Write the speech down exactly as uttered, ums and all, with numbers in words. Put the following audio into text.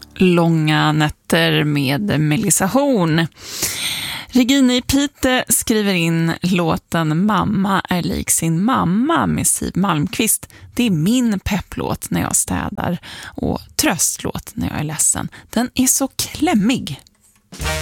Långa nätter med Melissa Horn. Regina i Pite skriver in låten Mamma är lik sin mamma med Siv Malmqvist. Det är min pepplåt när jag städar och tröstlåt när jag är ledsen. Den är så klämmig.